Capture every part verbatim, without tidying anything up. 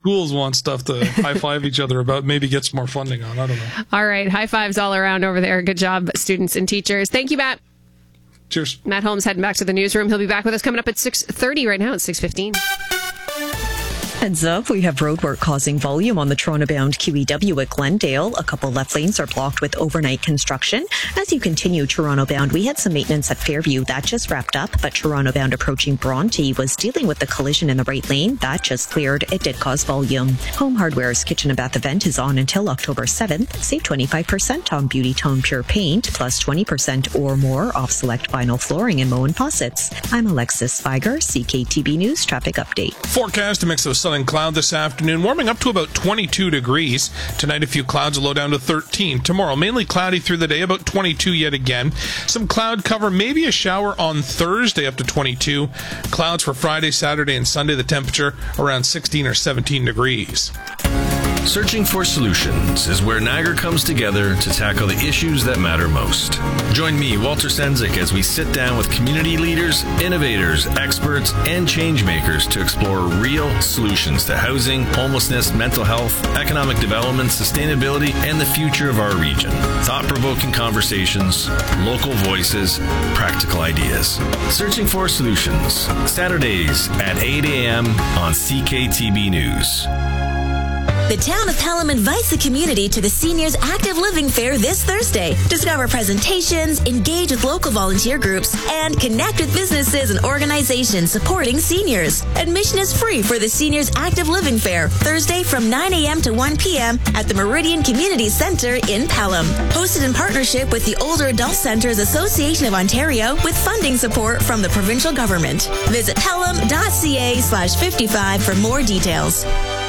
schools want stuff to high-five each other about, maybe get some more funding on. I don't know. All right. High fives all around over there. Good job, students and teachers. Thank you, Matt. Cheers. Matt Holmes heading back to the newsroom. He'll be back with us coming up at six thirty. Right now it's six fifteen. Heads up, we have roadwork causing volume on the Toronto-bound Q E W at Glendale. A couple left lanes are blocked with overnight construction. As you continue Toronto-bound, we had some maintenance at Fairview. That just wrapped up, but Toronto-bound approaching Bronte was dealing with the collision in the right lane. That just cleared. It did cause volume. Home Hardware's Kitchen and Bath event is on until October seventh. Save twenty-five percent on Beauty Tone Pure Paint, plus twenty percent or more off select vinyl flooring and Moen faucets. I'm Alexis Feiger, C K T B News Traffic Update. Forecast, a mix of sun and cloud this afternoon, warming up to about twenty-two degrees. Tonight, a few clouds, a low down to thirteen. Tomorrow, mainly cloudy through the day, about twenty-two yet again. Some cloud cover, maybe a shower on Thursday, up to twenty-two. Clouds for Friday, Saturday, and Sunday, the temperature around sixteen or seventeen degrees. Searching for Solutions is where Niagara comes together to tackle the issues that matter most. Join me, Walter Senzik, as we sit down with community leaders, innovators, experts, and change makers to explore real solutions to housing, homelessness, mental health, economic development, sustainability, and the future of our region. Thought-provoking conversations, local voices, practical ideas. Searching for Solutions, Saturdays at eight a.m. on C K T B News. The town of Pelham invites the community to the Seniors Active Living Fair this Thursday. Discover presentations, engage with local volunteer groups, and connect with businesses and organizations supporting seniors. Admission is free for the Seniors Active Living Fair, Thursday from nine a.m. to one p.m. at the Meridian Community Centre in Pelham. Hosted in partnership with the Older Adult Centres Association of Ontario with funding support from the provincial government. Visit pelham.ca slash 55 for more details.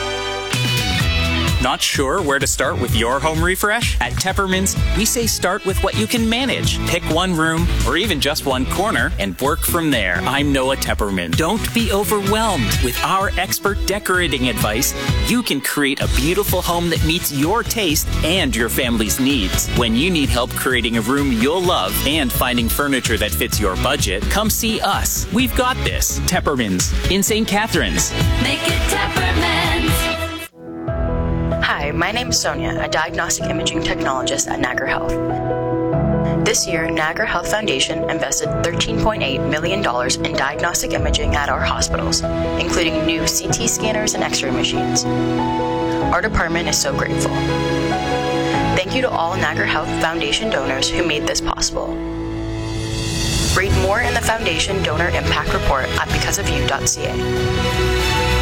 Not sure where to start with your home refresh? At Teppermans, we say start with what you can manage. Pick one room or even just one corner and work from there. I'm Noah Tepperman. Don't be overwhelmed. With our expert decorating advice, you can create a beautiful home that meets your taste and your family's needs. When you need help creating a room you'll love and finding furniture that fits your budget, come see us. We've got this. Teppermans in Saint Catharines. Make it Teppermans. Hi, my name is Sonia, a diagnostic imaging technologist at Niagara Health. This year, Niagara Health Foundation invested thirteen point eight million dollars in diagnostic imaging at our hospitals, including new C T scanners and X-ray machines. Our department is so grateful. Thank you to all Niagara Health Foundation donors who made this possible. Read more in the Foundation Donor Impact Report at because of you dot c a.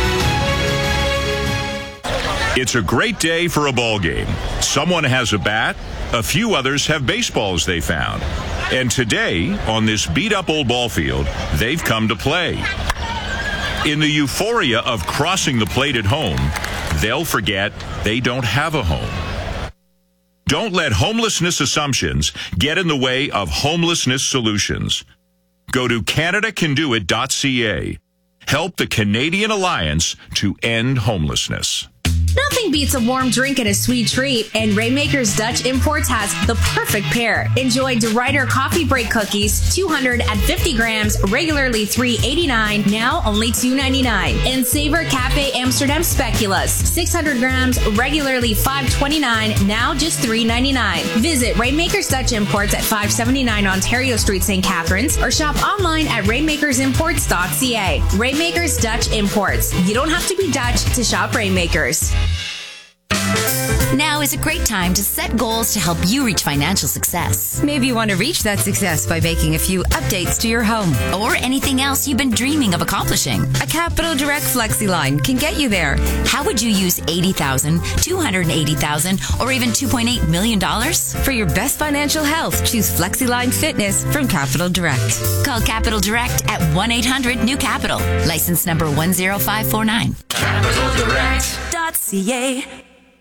It's a great day for a ball game. Someone has a bat, a few others have baseballs they found. And today, on this beat-up old ball field, they've come to play. In the euphoria of crossing the plate at home, they'll forget they don't have a home. Don't let homelessness assumptions get in the way of homelessness solutions. Go to canada can do it dot c a. Help the Canadian Alliance to end homelessness. Nothing beats a warm drink and a sweet treat, and Rainmakers Dutch Imports has the perfect pair. Enjoy DeRuyter Coffee Break Cookies, two hundred fifty grams, regularly three eighty-nine, now only two ninety-nine. And Savor Cafe Amsterdam Speculas, six hundred grams, regularly five twenty-nine, now just three ninety-nine. Visit Rainmakers Dutch Imports at five seventy-nine Ontario Street, Saint Catharines, or shop online at rainmakers imports dot c a. Rainmakers Dutch Imports. You don't have to be Dutch to shop Rainmakers. Now is a great time to set goals to help you reach financial success. Maybe you want to reach that success by making a few updates to your home. Or anything else you've been dreaming of accomplishing. A Capital Direct FlexiLine can get you there. How would you use eighty thousand dollars, two hundred eighty thousand dollars, or even two point eight million dollars? For your best financial health, choose FlexiLine Fitness from Capital Direct. Call Capital Direct at one eight hundred new capital. License number one zero five four nine. capital direct dot c a.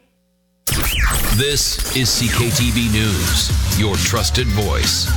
This is C K T B News, your trusted voice.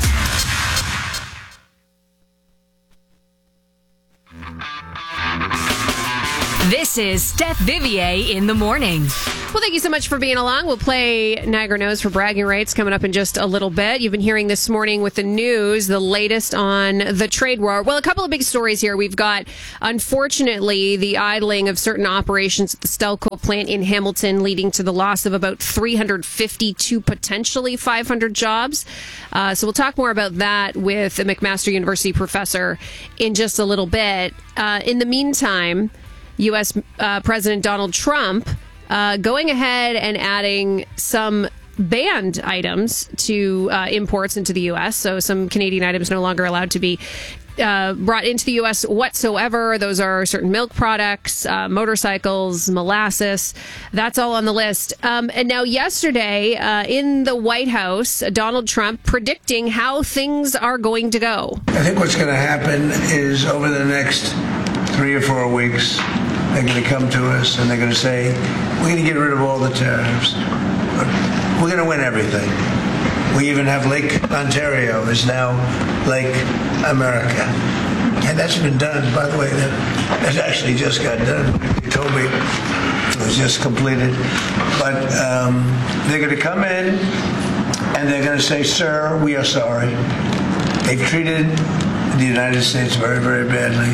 This is Steph Vivier in the morning. Well, thank you so much for being along. We'll play Niagara Knows for bragging rights coming up in just a little bit. You've been hearing this morning with the news, the latest on the trade war. Well, a couple of big stories here. We've got, unfortunately, the idling of certain operations at the Stelco plant in Hamilton, leading to the loss of about three hundred fifty to potentially five hundred jobs. Uh, so we'll talk more about that with a McMaster University professor in just a little bit. Uh, in the meantime, U S Uh, President Donald Trump uh, going ahead and adding some banned items to uh, imports into the U S. So some Canadian items no longer allowed to be uh, brought into the U S whatsoever. Those are certain milk products, uh, motorcycles, molasses. That's all on the list. Um, and now yesterday uh, in the White House, Donald Trump predicting how things are going to go. I think what's going to happen is over the next three or four weeks, they're going to come to us and they're going to say, we're going to get rid of all the tariffs. We're going to win everything. We even have Lake Ontario is now Lake America. And that's been done, by the way, that, that actually just got done. They told me it was just completed. But um, they're going to come in and they're going to say, sir, we are sorry. They've treated the United States very, very badly.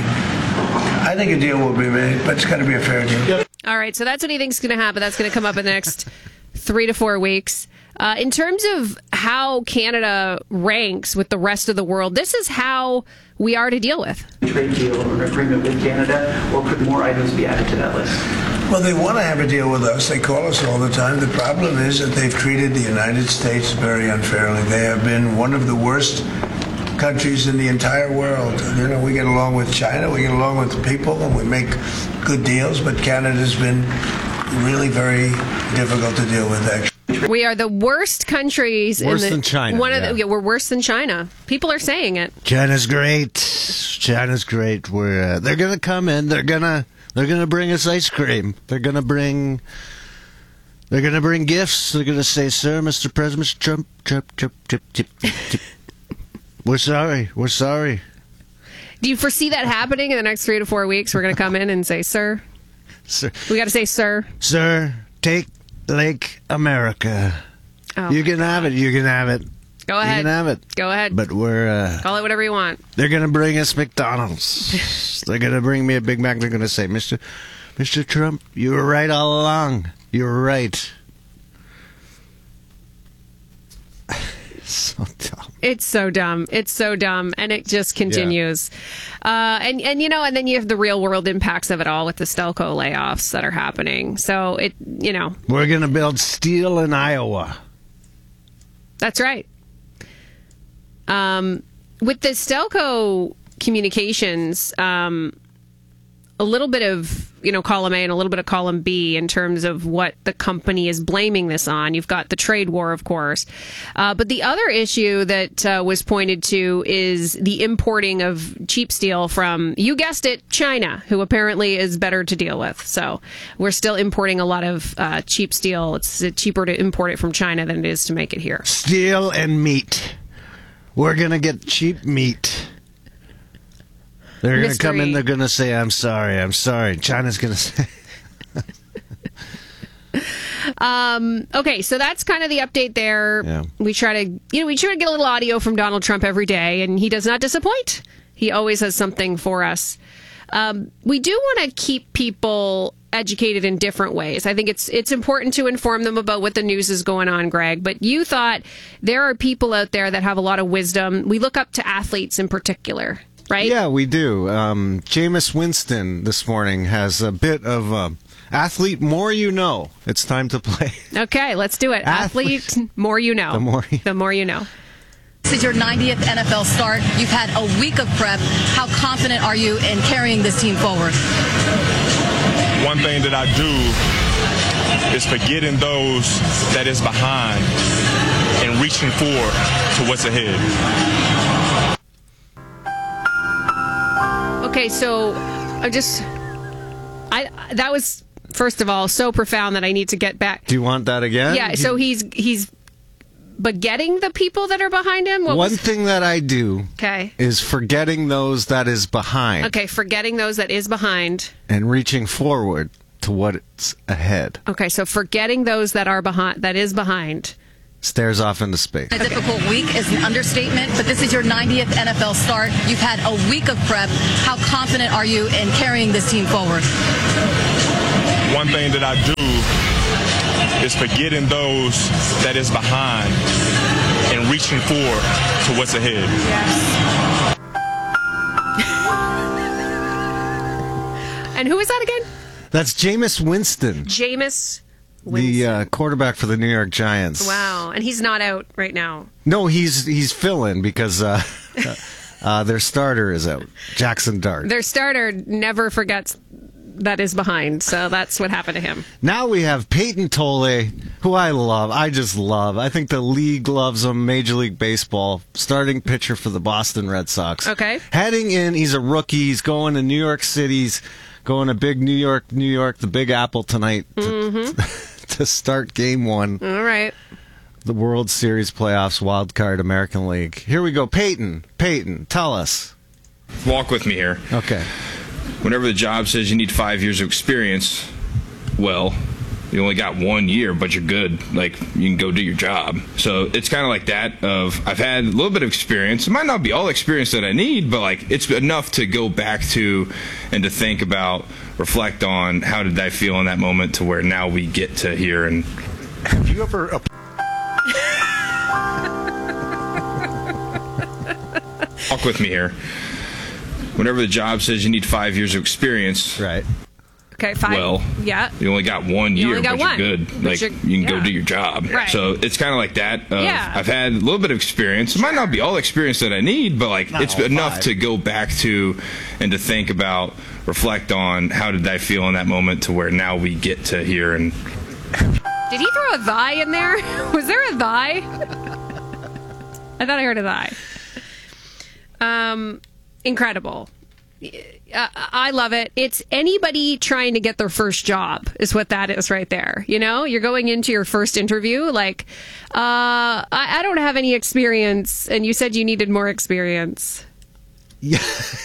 I think a deal will be made, but it's got to be a fair deal. Yep. All right, so that's what he thinks is going to happen. That's going to come up in the next three to four weeks. Uh, in terms of how Canada ranks with the rest of the world, this is how we are to deal with. Trade deal or an agreement with Canada, or could more items be added to that list? Well, they want to have a deal with us. They call us all the time. The problem is that they've treated the United States very unfairly. They have been one of the worst countries in the entire world. You know, we get along with China, we get along with the people, and we make good deals, but Canada's been really very difficult to deal with, actually. We are the worst countries. Worse in the, than China. One of yeah. the, yeah, we're worse than China. People are saying it. China's great. China's great. We're uh, they're gonna come in. They're gonna they're gonna bring us ice cream. They're gonna bring they're gonna bring gifts. They're gonna say, "Sir, Mister President, Mister Trump, Trump, Trump, Trump, Trump, Trump." We're sorry. We're sorry. Do you foresee that happening in the next three to four weeks? We're going to come in and say, "Sir, sir." We got to say, "Sir." Sir, take Lake America. Oh you can God. have it. You can have it. Go ahead. You can have it. Go ahead. But we're uh, call it whatever you want. They're going to bring us McDonald's. They're going to bring me a Big Mac. They're going to say, "Mister Mister Trump, you were right all along. You were right." So dumb. It's so dumb. It's so dumb. And it just continues. Yeah. Uh, and, and, you know, and then you have the real world impacts of it all with the Stelco layoffs that are happening. So, it, you know. We're going to build steel in Iowa. That's right. Um, with the Stelco communications, um, a little bit of, you know, column A and a little bit of column B in terms of what the company is blaming this on. You've got the trade war, of course. Uh, but the other issue that uh, was pointed to is the importing of cheap steel from, you guessed it, China, who apparently is better to deal with. So we're still importing a lot of uh, cheap steel. It's cheaper to import it from China than it is to make it here. Steel and meat. We're going to get cheap meat. They're going to come in, they're going to say, "I'm sorry, I'm sorry." China's going to say. um, okay, so that's kind of the update there. Yeah. We try to, you know, we try to get a little audio from Donald Trump every day, and he does not disappoint. He always has something for us. Um, we do want to keep people educated in different ways. I think it's it's important to inform them about what the news is going on, Greg. But you thought there are people out there that have a lot of wisdom. We look up to athletes in particular. Right? Yeah, we do. Um, Jameis Winston this morning has a bit of uh, athlete more you know. It's time to play. Okay, let's do it. Athlete, athlete more you know. The more you, the more you know. This is your ninetieth N F L start. You've had a week of prep. How confident are you in carrying this team forward? One thing that I do is forgetting those that is behind and reaching forward to what's ahead. Okay, so I just, I that was first of all so profound that I need to get back. Do you want that again? Yeah. So he's he's but getting the people that are behind him? What One was... thing that I do okay. is forgetting those that is behind. Okay, forgetting those that is behind. And reaching forward to what's ahead. Okay, so forgetting those that are behind, that is behind. Stares off into space. A difficult week is an understatement, but this is your ninetieth N F L start. You've had a week of prep. How confident are you in carrying this team forward? One thing that I do is forgetting those that is behind and reaching forward to what's ahead. Yes. And who is that again? That's Jameis Winston. Jameis Winston. The uh, quarterback for the New York Giants. Wow, and he's not out right now. No, he's he's filling because uh, uh, their starter is out, Jackson Dart. Their starter never forgets that is behind, so that's what happened to him. Now we have Peyton Tolle, who I love. I just love. I think the league loves him. Major League Baseball, starting pitcher for the Boston Red Sox. Okay. Heading in, he's a rookie. He's going to New York City's, going to big New York, New York, the Big Apple tonight to, Mm-hmm. to start game one. All right. The World Series playoffs, wild card, American League. Here we go. Peyton, Peyton, tell us. Walk with me here. Okay. Whenever the job says you need five years of experience, well, you only got one year, but you're good. Like, you can go do your job. So it's kind of like that of, I've had a little bit of experience. It might not be all the experience that I need, but like, it's enough to go back to and to think about, reflect on how did I feel in that moment to where now we get to here. And have you ever walk with me here. Whenever the job says you need five years of experience, right? Okay, five. Well, yeah. You only got one You year, only got but you're one. good. But Like, you're- you can go yeah. do your job. Right. So it's kind of like that. Of, Yeah. I've had a little bit of experience. It might not be all the experience that I need, but like, Not it's all enough five. to go back to and to think about, reflect on how did I feel in that moment to where now we get to here. And Did he throw a thigh in there? Was there a thigh? I thought I heard a thigh. Um, incredible. Uh, I love it. It's anybody trying to get their first job is what that is right there. You know, you're going into your first interview like, uh, I, I don't have any experience, and you said you needed more experience. Yeah.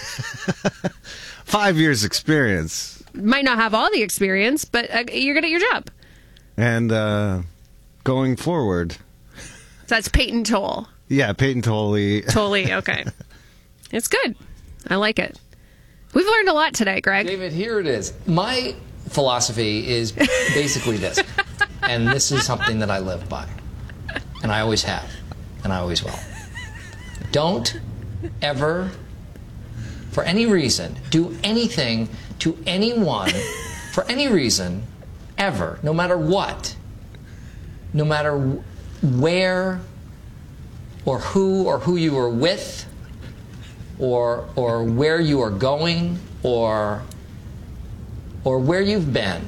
Five years experience. Might not have all the experience, but uh, you're good at your job. And uh, going forward. So that's Peyton Toll. Yeah, Peyton Tolle. Totally. Okay. It's good. I like it. We've learned a lot today, Greg. David, here it is. My philosophy is basically this, and this is something that I live by, and I always have, and I always will. Don't ever, for any reason, do anything to anyone, for any reason, ever, no matter what, no matter where or who or who you are with, or or where you are going, or or where you've been,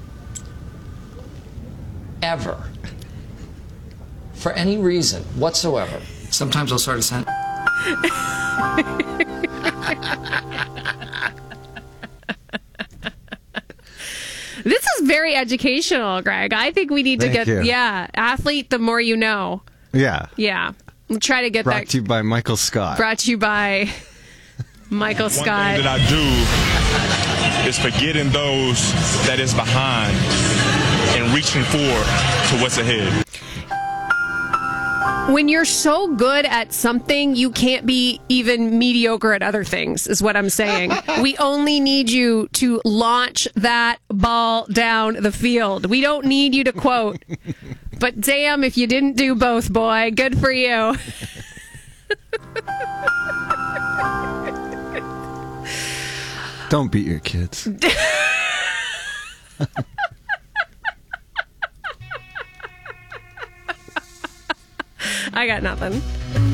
ever, for any reason whatsoever. Sometimes I'll start a sentence. This is very educational, Greg. I think we need to Thank get, you. yeah, athlete, the more you know. Yeah. Yeah. We'll try to get Brought that. to you by Michael Scott. Brought to you by Michael one Scott. thing that I do is forgetting those that is behind and reaching forward to what's ahead. When you're so good at something, you can't be even mediocre at other things, is what I'm saying. We only need you to launch that ball down the field. We don't need you to quote. But damn, if you didn't do both, boy, good for you. Don't beat your kids. I got nothing.